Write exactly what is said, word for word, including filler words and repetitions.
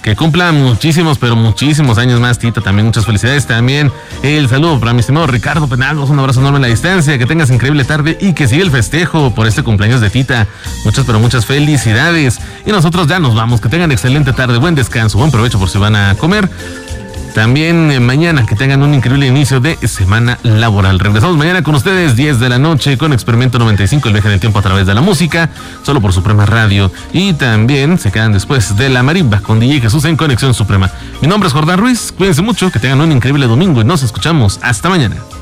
Que cumpla muchísimos, pero muchísimos años más, Tita. También muchas felicidades. También el saludo para mi estimado Ricardo Penagos. Un abrazo enorme a la distancia. Que tengas increíble tarde y que siga el festejo por este cumpleaños de Tita. Muchas, pero muchas felicidades. Y nosotros ya nos vamos. Que tengan excelente tarde, buen descanso, buen provecho por si van a comer. También eh, mañana que tengan un increíble inicio de semana laboral. Regresamos mañana con ustedes, diez de la noche, con Experimento noventa y cinco, el viaje en el tiempo a través de la música, solo por Suprema Radio. Y también se quedan después de La Marimba con D J Jesús en Conexión Suprema. Mi nombre es Jordán Ruiz, cuídense mucho, que tengan un increíble domingo y nos escuchamos. Hasta mañana.